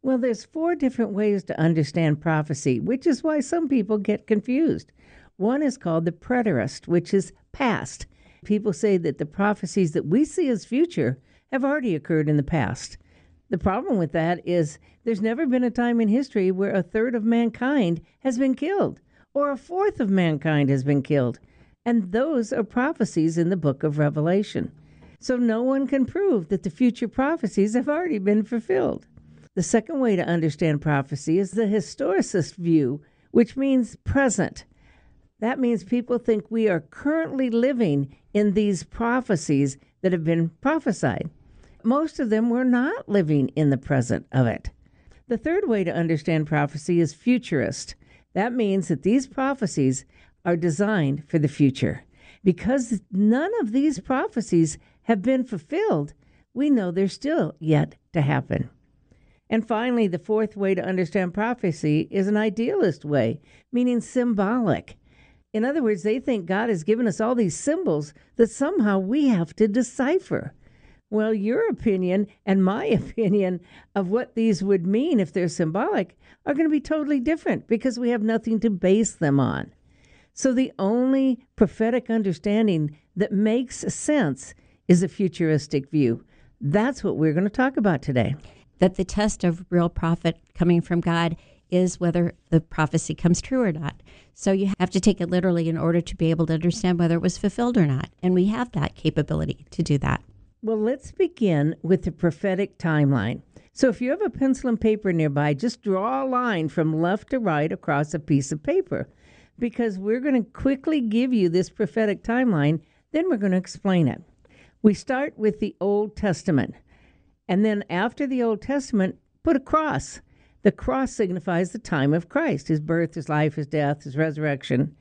Well, there's four different ways to understand prophecy, which is why some people get confused. One is called the preterist, which is past. People say that the prophecies that we see as future have already occurred in the past. The problem with that is there's never been a time in history where a third of mankind has been killed or a fourth of mankind has been killed. And those are prophecies in the book of Revelation. So no one can prove that the future prophecies have already been fulfilled. The second way to understand prophecy is the historicist view, which means present. That means people think we are currently living in these prophecies that have been prophesied. Most of them were not living in the present of it. The third way to understand prophecy is futurist. That means that these prophecies are designed for the future. Because none of these prophecies have been fulfilled, we know they're still yet to happen. And finally, the fourth way to understand prophecy is an idealist way, meaning symbolic. In other words, they think God has given us all these symbols that somehow we have to decipher. Well, your opinion and my opinion of what these would mean if they're symbolic are going to be totally different because we have nothing to base them on. So the only prophetic understanding that makes sense is a futuristic view. That's what we're going to talk about today. That the test of real prophet coming from God is whether the prophecy comes true or not. So you have to take it literally in order to be able to understand whether it was fulfilled or not. And we have that capability to do that. Well, let's begin with the prophetic timeline. So if you have a pencil and paper nearby, just draw a line from left to right across a piece of paper, because we're going to quickly give you this prophetic timeline, then we're going to explain it. We start with the Old Testament. And then after the Old Testament, put a cross. The cross signifies the time of Christ, his birth, his life, his death, his resurrection.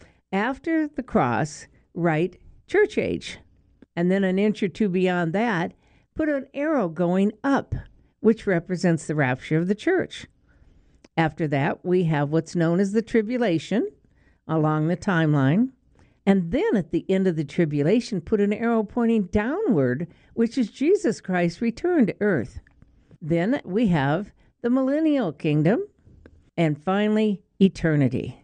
After the cross, write church age. And then an inch or two beyond that, put an arrow going up, which represents the rapture of the church. After that, we have what's known as the tribulation along the timeline. And then at the end of the tribulation, put an arrow pointing downward, which is Jesus Christ's return to earth. Then we have the millennial kingdom, and finally, eternity.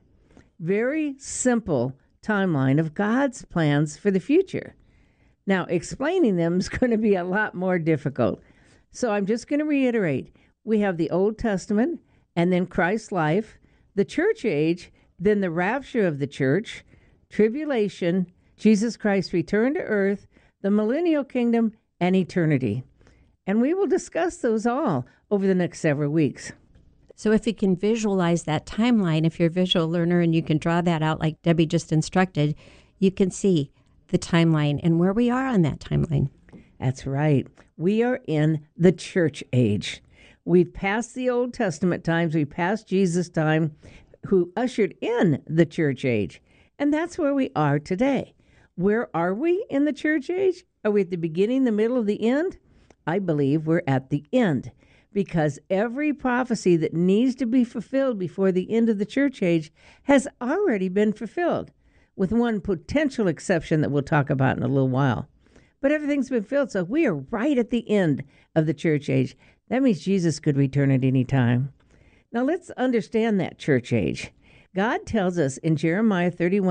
Very simple timeline of God's plans for the future. Now, explaining them is going to be a lot more difficult. So I'm just going to reiterate. We have the Old Testament, and then Christ's life, the church age, then the rapture of the church, tribulation, Jesus Christ's return to earth, the millennial kingdom, and eternity. And we will discuss those all over the next several weeks. So if you can visualize that timeline, if you're a visual learner and you can draw that out like Debbie just instructed, you can see the timeline and where we are on that timeline. That's right. We are in the church age. We've passed the Old Testament times. We've passed Jesus' time, who ushered in the church age. And that's where we are today. Where are we in the church age? Are we at the beginning, the middle, of the end? I believe we're at the end, because every prophecy that needs to be fulfilled before the end of the church age has already been fulfilled, with one potential exception that we'll talk about in a little while. But everything's been filled, so we are right at the end of the church age. That means Jesus could return at any time. Now let's understand that church age. God tells us in Jeremiah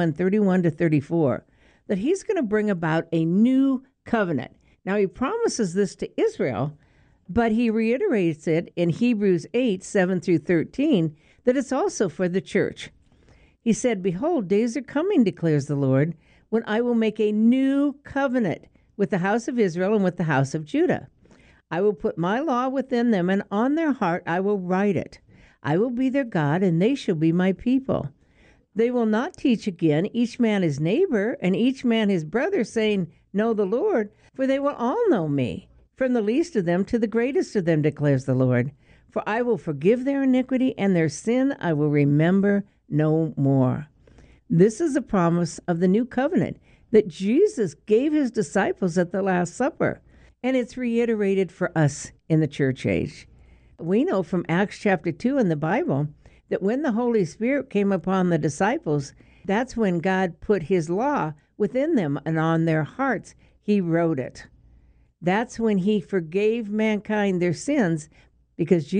31 to 34, that he's going to bring about a new covenant. Now, he promises this to Israel, but he reiterates it in Hebrews 8, 7 through 13, that it's also for the church. He said, "Behold, days are coming, declares the Lord, when I will make a new covenant with the house of Israel and with the house of Judah. I will put my law within them, and on their heart I will write it. I will be their God, and they shall be my people. They will not teach again each man his neighbor and each man his brother, saying, 'Know the Lord,' for they will all know me, from the least of them to the greatest of them, declares the Lord. For I will forgive their iniquity, and their sin I will remember no more." This is a promise of the new covenant that Jesus gave his disciples at the Last Supper, and it's reiterated for us in the church age. We know from Acts chapter 2 in the Bible that when the Holy Spirit came upon the disciples, that's when God put his law within them, and on their hearts he wrote it. That's when he forgave mankind their sins, because